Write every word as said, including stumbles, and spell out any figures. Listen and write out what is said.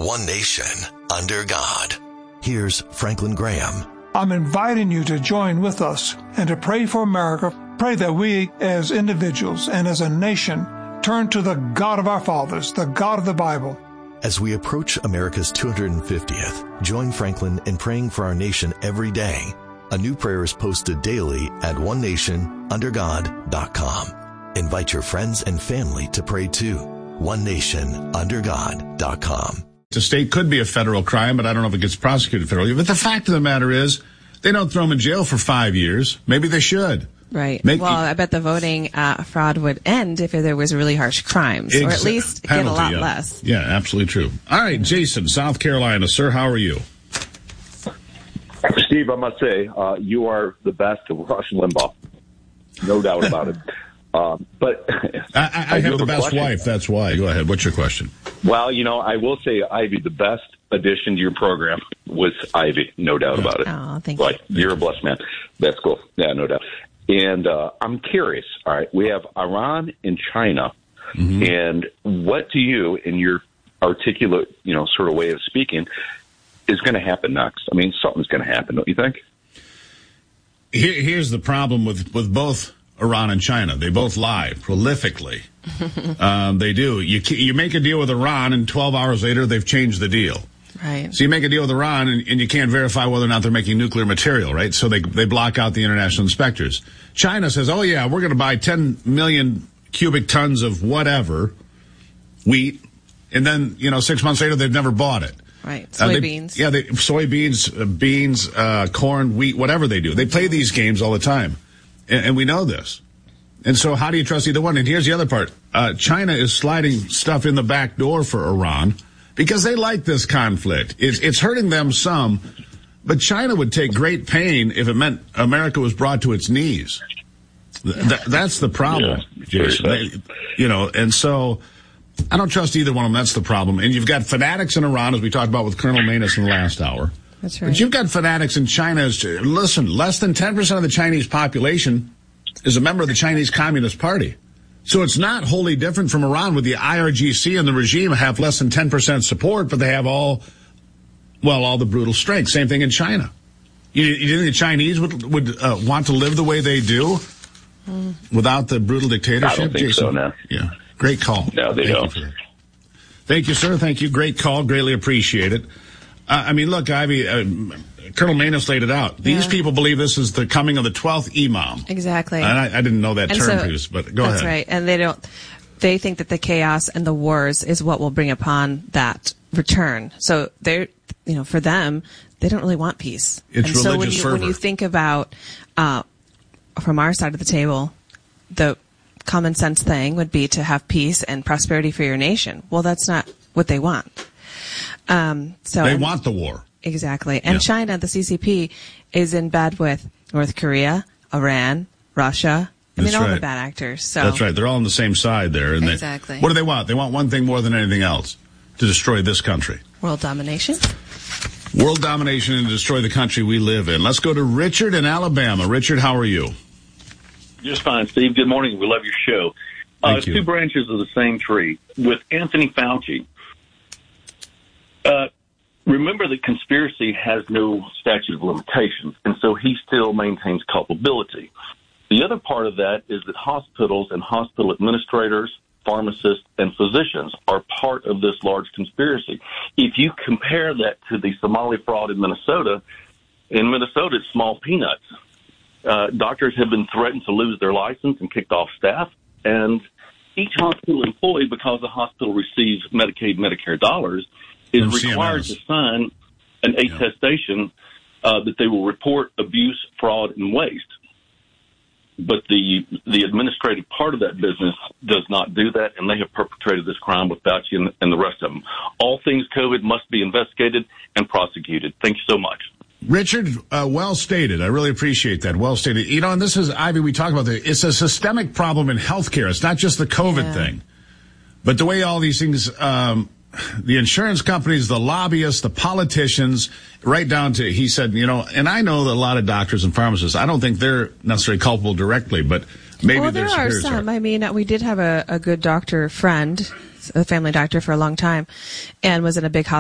one nation, under God. Here's Franklin Graham. I'm inviting you to join with us and to pray for America. Pray that we as individuals and as a nation turn to the God of our fathers, the God of the Bible. As we approach America's two hundred fiftieth, join Franklin in praying for our nation every day. A new prayer is posted daily at one nation under god dot com. Invite your friends and family to pray too. one nation under god dot com. The state could be a federal crime, but I don't know if it gets prosecuted federally. But the fact of the matter is, they don't throw them in jail for five years. Maybe they should. Right. Make, well, I bet the voting uh, fraud would end if there was really harsh crimes, exa- or at least penalty, get a lot yeah. less. Yeah, absolutely true. All right, Jason, South Carolina. Sir, how are you? Steve, I must say, uh, you are the best of Rush Limbaugh. No doubt about it. Um, but I, I, I, I have the best question. wife. That's why. Go ahead. What's your question? Well, you know, I will say, Ivy, the best addition to your program was Ivy. No doubt yeah. about it. Oh, thank right. you. You're a blessed man. That's cool. Yeah, no doubt. And uh, I'm curious. All right, we have Iran and China. Mm-hmm. And what do you, in your articulate, you know, sort of way of speaking, is going to happen next? I mean, something's going to happen, don't you think? Here, here's the problem with, with both Iran and China. They both lie prolifically. um, they do. You you make a deal with Iran, and twelve hours later, they've changed the deal. Right. So you make a deal with Iran, and, and you can't verify whether or not they're making nuclear material, right? So they they block out the international inspectors. China says, oh, yeah, we're going to buy ten million cubic tons of whatever, wheat, and then, you know, six months later, they've never bought it. Right. Uh, Soybeans. They, yeah, they, soybeans, uh, beans, uh, corn, wheat, whatever they do. They play these games all the time, and, and we know this. And so how do you trust either one? And here's the other part. Uh, China is sliding stuff in the back door for Iran because they like this conflict. It's, it's hurting them some, but China would take great pain if it meant America was brought to its knees. Th- th- that's the problem, yeah, Jason. They, you know, and so I don't trust either one of them. That's the problem. And you've got fanatics in Iran, as we talked about with Colonel Manus in the last hour. That's right. But you've got fanatics in China. Listen, less than ten percent of the Chinese population is a member of the Chinese Communist Party. So it's not wholly different from Iran, with the I R G C and the regime have less than ten percent support, but they have all, well, all the brutal strength. Same thing in China. You, you think the Chinese would would uh, want to live the way they do mm. without the brutal dictatorship? I don't think Jason? so, no. Yeah. Great call. No, they Thank don't. You Thank you, sir. Thank you. Great call. Greatly appreciate it. Uh, I mean, look, Ivy, uh, Colonel Manus laid it out. These yeah. people believe this is the coming of the twelfth Imam. Precisely. And I, I didn't know that and term, so, Bruce, but go that's ahead. That's right. And they don't, they think that the chaos and the wars is what will bring upon that return. So they're, you know, for them, they don't really want peace. It's and so when religious you, fervor. when you think about, uh, from our side of the table, the common sense thing would be to have peace and prosperity for your nation. Well, that's not what they want. Um, so they and, want the war. Exactly. And yeah. China, the C C P, is in bed with North Korea, Iran, Russia. I That's mean, all right. the bad actors. So That's right. They're all on the same side there. And exactly. They, what do they want? They want one thing more than anything else: to destroy this country. World domination. World domination and destroy the country we live in. Let's go to Richard in Alabama. Richard, how are you? Just fine, Steve. Good morning. We love your show. Thank uh, you. Two branches of the same tree. With Anthony Fauci, uh, remember that conspiracy has no statute of limitations, and so he still maintains culpability. The other part of that is that hospitals and hospital administrators, pharmacists, and physicians are part of this large conspiracy. If you compare that to the Somali fraud in Minnesota, in Minnesota it's small peanuts. Uh, doctors have been threatened to lose their license and kicked off staff, and each hospital employee, because the hospital receives Medicaid, Medicare dollars, is From required C M S. to sign an attestation uh, that they will report abuse, fraud, and waste. But the the administrative part of that business does not do that, and they have perpetrated this crime with Fauci and, and the rest of them. All things COVID must be investigated and prosecuted. Thank you so much. Richard, uh, well stated. I really appreciate that. Well stated. You know, and this is, Ivy, we talk about this. It's a systemic problem in healthcare. It's not just the COVID yeah. thing. But the way all these things, um, the insurance companies, the lobbyists, the politicians, right down to, he said, you know, and I know that a lot of doctors and pharmacists, I don't think they're necessarily culpable directly, but maybe well, there their are superiors some. are. I mean, we did have a, a good doctor friend, a family doctor for a long time, and was in a big hospital.